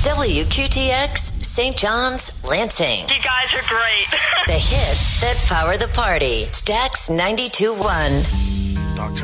WQTX, St. John's, Lansing. You guys are great. The hits that power the party. Stax 92.1. Dog